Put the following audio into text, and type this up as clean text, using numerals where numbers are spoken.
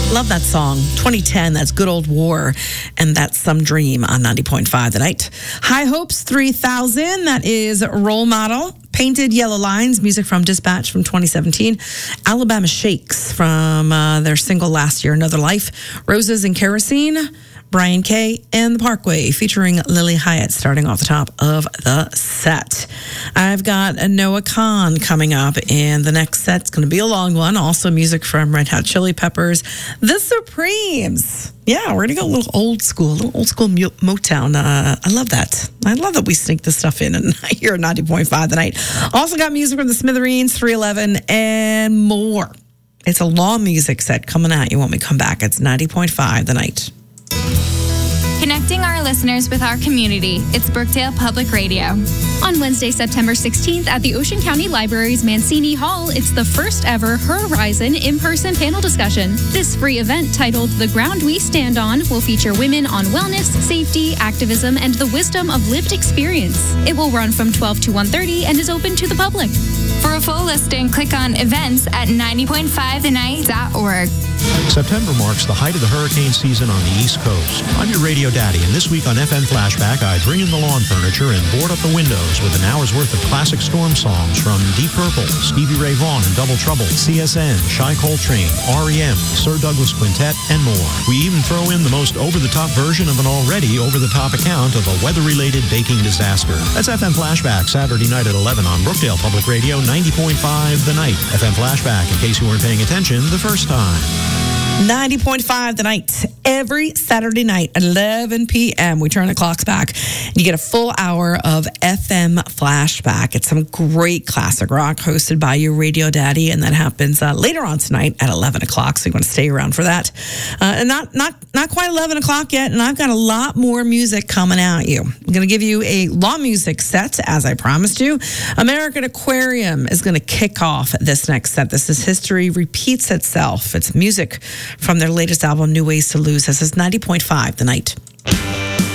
Love that song. 2010, that's Good Old War. And that's Some Dream on 90.5 The Night. High Hopes 3000, that is Role Model. Painted Yellow Lines, music from Dispatch from 2017. Alabama Shakes from their single last year, Another Life. Roses and Kerosene. Brian Kay and The Parkway featuring Lily Hyatt starting off the top of the set. I've got a Noah Kahan coming up, and the next set's going to be a long one. Also music from Red Hot Chili Peppers, The Supremes. Yeah, we're going to go a little old school Motown. I love that. I love that we sneak this stuff in and here at 90.5 The Night. Also got music from the Smithereens, 311, and more. It's a long music set coming at you when we come back. It's 90.5 The Night. Connecting our listeners with our community, it's Brookdale Public Radio. On Wednesday, September 16th at the Ocean County Library's Mancini Hall, it's the first ever Horizon in-person panel discussion. This free event titled The Ground We Stand On will feature women on wellness, safety, activism, and the wisdom of lived experience. It will run from 12 to 1:30 and is open to the public. For a full listing, click on events at 90.5thenight.org. September marks the height of the hurricane season on the East Coast. I'm your radio daddy, and this week on FM Flashback, I bring in the lawn furniture and board up the windows with an hour's worth of classic storm songs from Deep Purple, Stevie Ray Vaughan and Double Trouble, CSN, Shai Coltrane, REM, Sir Douglas Quintet, and more. We even throw in the most over-the-top version of an already over-the-top account of a weather-related baking disaster. That's FM Flashback, Saturday night at 11 on Brookdale Public Radio, 90.5 The Night. FM Flashback, in case you weren't paying attention the first time. 90.5 The Night. Every Saturday night at 11 p.m. we turn the clocks back and you get a full hour of FM Flashback. It's some great classic rock hosted by your radio daddy, and that happens later on tonight at 11 o'clock, so you want to stay around for that. And not quite 11 o'clock yet, and I've got a lot more music coming at you. I'm going to give you a law music set, as I promised you. American Aquarium is going to kick off this next set. This is History Repeats Itself. It's music from their latest album, New Ways to Lose. This is 90.5 The Night.